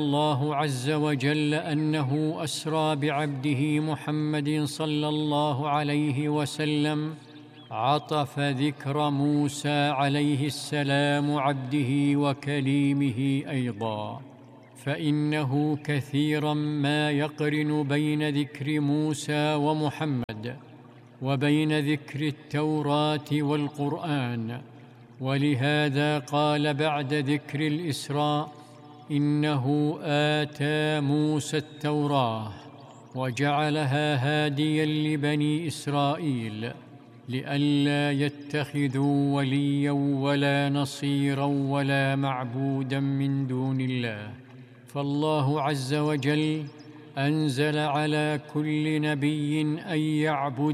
الله عز وجل أنه أسرى بعبده محمد صلى الله عليه وسلم، عطف ذكر موسى عليه السلام عبده وكليمه أيضا، فإنه كثيرا ما يقرن بين ذكر موسى ومحمد وبين ذكر التوراة والقرآن. ولهذا قال بعد ذكر الإسراء: إنه آتى موسى التوراة وجعلها هاديا لبني إسرائيل لئلا يتخذوا وليا ولا نصيرا ولا معبودا من دون الله. فالله عز وجل أنزل على كل نبي أن يعبد